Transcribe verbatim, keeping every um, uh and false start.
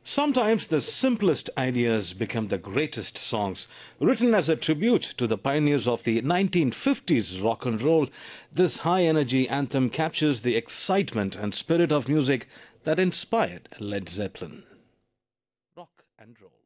Sometimes the simplest ideas become the greatest songs. Written as a tribute to the pioneers of the nineteen fifties rock and roll, this high energy anthem captures the excitement and spirit of music that inspired Led Zeppelin. Rock and roll.